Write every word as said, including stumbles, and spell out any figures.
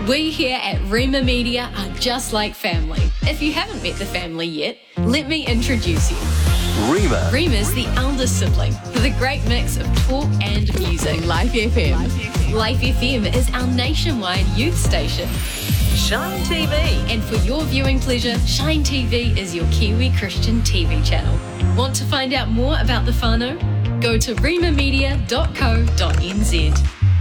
We here at Rima Media are just like family. If you haven't met the family yet, let me introduce you. Rima. Rima's the elder sibling with a great mix of talk and music. Life F M. Life F M is our nationwide youth station. Shine T V. And for your viewing pleasure, Shine T V is your Kiwi Christian T V channel. Want to find out more about the whānau? Go to rima media dot co dot n z.